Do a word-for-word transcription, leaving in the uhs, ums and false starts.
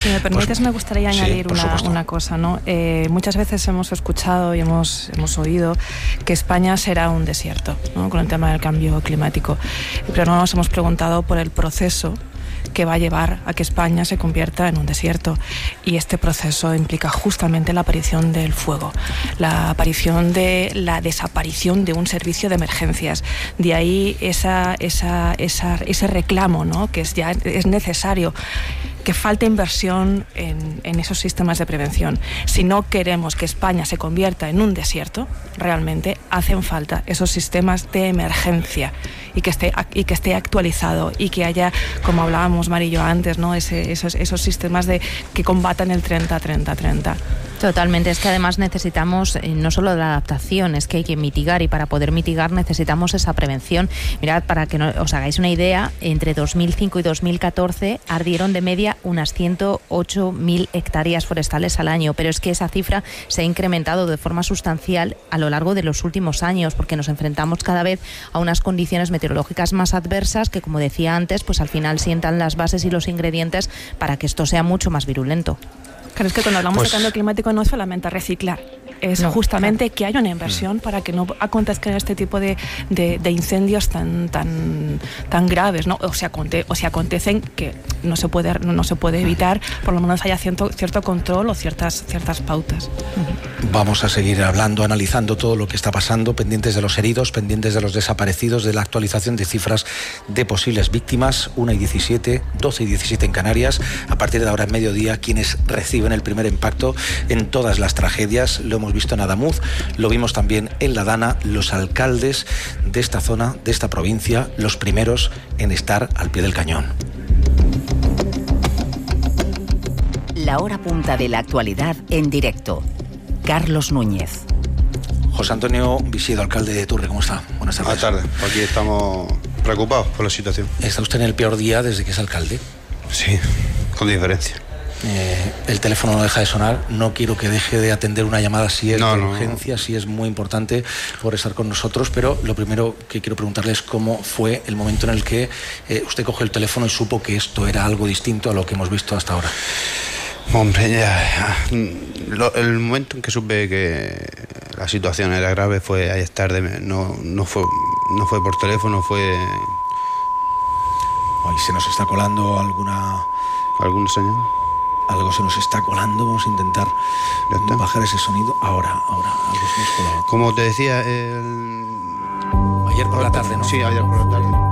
Si me permites, pues, me gustaría añadir sí, una, una cosa, ¿no? Eh, muchas veces hemos escuchado y hemos, hemos oído que España será un desierto, ¿no?, con el tema del cambio climático, pero no nos hemos preguntado por el proceso que va a llevar a que España se convierta en un desierto, y este proceso implica justamente la aparición del fuego, la aparición de la desaparición de un servicio de emergencias. De ahí esa, esa, esa, ese reclamo, ¿no?, que es ya es necesario que falte inversión en, en esos sistemas de prevención. Si no queremos que España se convierta en un desierto, realmente hacen falta esos sistemas de emergencia y que esté, y que esté actualizado, y que haya, como hablábamos Mari y yo antes, ¿no?, Ese, esos, esos sistemas de, que combatan el treinta treinta treinta. Totalmente, es que además necesitamos eh, no solo la adaptación, es que hay que mitigar, y para poder mitigar necesitamos esa prevención. Mirad, para que no, os hagáis una idea, entre dos mil cinco y dos mil catorce ardieron de media unas ciento ocho mil hectáreas forestales al año, pero es que esa cifra se ha incrementado de forma sustancial a lo largo de los últimos años, porque nos enfrentamos cada vez a unas condiciones meteorológicas más adversas que, como decía antes, pues al final sientan las bases y los ingredientes para que esto sea mucho más virulento. Claro, es que cuando hablamos Pues, de cambio climático no es solamente reciclar, es no, justamente claro. que haya una inversión para que no acontezcan este tipo de, de, de incendios tan tan tan graves, ¿no? O si, aconte, o si acontecen, que no se puede no se puede evitar, por lo menos haya cierto, cierto control o ciertas ciertas pautas. Vamos a seguir hablando, analizando todo lo que está pasando, pendientes de los heridos, pendientes de los desaparecidos, de la actualización de cifras de posibles víctimas. una y diecisiete, doce y diecisiete en Canarias. A partir de ahora, en mediodía, quienes reciben el primer impacto en todas las tragedias. Lo hemos visto en Adamuz, lo vimos también en La Dana. Los alcaldes de esta zona, de esta provincia, los primeros en estar al pie del cañón. La hora punta de la actualidad en directo. Carlos Núñez. José Antonio Visiedo, alcalde de Turre, ¿cómo está? Buenas tardes. Buenas tardes. Aquí estamos preocupados por la situación. ¿Está usted en el peor día desde que es alcalde? Sí, con diferencia. Eh, el teléfono no deja de sonar. No quiero que deje de atender una llamada si es no, de no. urgencia, si es muy importante por estar con nosotros, pero lo primero que quiero preguntarle es cómo fue el momento en el que eh, usted cogió el teléfono y supo que esto era algo distinto a lo que hemos visto hasta ahora. Hombre, ya, lo, el momento en que supe que la situación era grave fue ayer tarde. No, no fue, no fue por teléfono, fue... Hoy se nos está colando alguna... ¿Alguna señal? Algo se nos está colando, vamos a intentar bajar ese sonido. Ahora, ahora, algo se nos colaba. Como te decía, el... Ayer por la tarde, ¿no? Sí, ayer por la tarde.